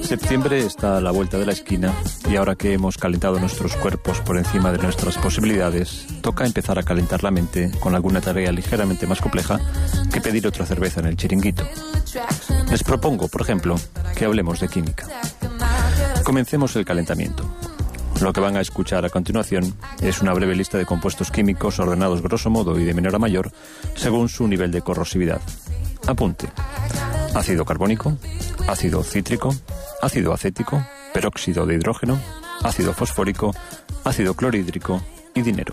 Septiembre está a la vuelta de la esquina y ahora que hemos calentado nuestros cuerpos por encima de nuestras posibilidades, toca empezar a calentar la mente con alguna tarea ligeramente más compleja que pedir otra cerveza en el chiringuito. Les propongo, por ejemplo, que hablemos de química. Comencemos el calentamiento. Lo que van a escuchar a continuación es una breve lista de compuestos químicos ordenados grosso modo y de menor a mayor según su nivel de corrosividad. Apunte: ácido carbónico, ácido cítrico, ácido acético, peróxido de hidrógeno, ácido fosfórico, ácido clorhídrico y dinero.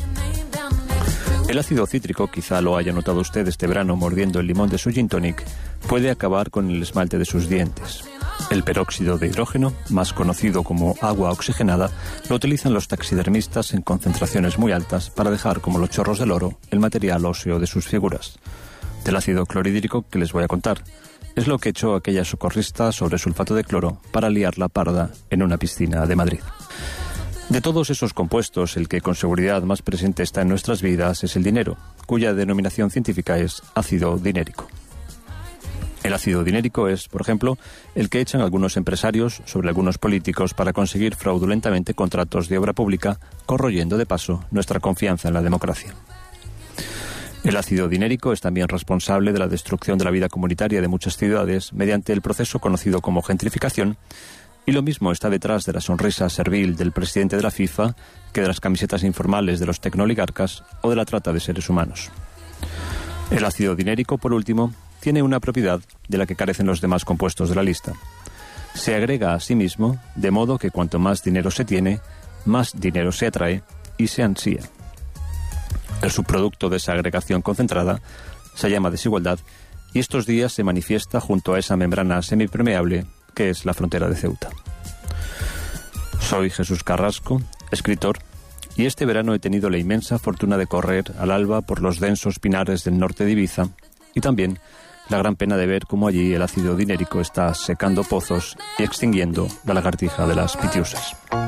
El ácido cítrico, quizá lo haya notado usted este verano mordiendo el limón de su gin tonic, puede acabar con el esmalte de sus dientes. El peróxido de hidrógeno, más conocido como agua oxigenada, lo utilizan los taxidermistas en concentraciones muy altas para dejar como los chorros del oro el material óseo de sus figuras. Del ácido clorhídrico que les voy a contar es lo que echó aquella socorrista sobre sulfato de cloro para liarla parda en una piscina de Madrid. De todos esos compuestos, el que con seguridad más presente está en nuestras vidas es el dinero, cuya denominación científica es ácido dinérico. El ácido dinérico es, por ejemplo, el que echan algunos empresarios sobre algunos políticos para conseguir fraudulentamente contratos de obra pública, corroyendo de paso nuestra confianza en la democracia. El ácido dinérico es también responsable de la destrucción de la vida comunitaria de muchas ciudades mediante el proceso conocido como gentrificación, y lo mismo está detrás de la sonrisa servil del presidente de la FIFA que de las camisetas informales de los tecnooligarcas o de la trata de seres humanos. El ácido dinérico, por último, tiene una propiedad de la que carecen los demás compuestos de la lista. Se agrega a sí mismo, de modo que cuanto más dinero se tiene, más dinero se atrae y se ansía. El subproducto de esa agregación concentrada se llama desigualdad y estos días se manifiesta junto a esa membrana semipermeable que es la frontera de Ceuta. Soy Jesús Carrasco, escritor, y este verano he tenido la inmensa fortuna de correr al alba por los densos pinares del norte de Ibiza y también la gran pena de ver cómo allí el ácido dinérico está secando pozos y extinguiendo la lagartija de las Pitiusas.